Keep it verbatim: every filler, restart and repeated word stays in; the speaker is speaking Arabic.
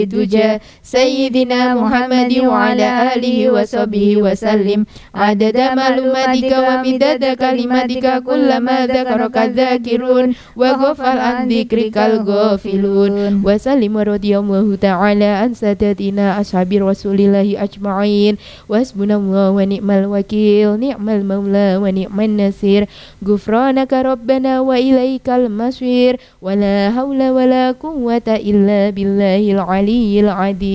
الدجى سيدنا محمد وعلى آله وصحبه وسلم عدد معلوماتك ومداد كلماتك كلما ذكرك الذاكرون وغفل عن ذكرك الغافلون وسلم رضي الله تعالى عن سادتنا أصحاب رسول الله أجمعين وحسبنا الله ونعم الوكيل نعم المولى ونعم النصير غفرانك ربنا وإليك المصير ولا حول ولا قوة إلا بالله العلي العظيم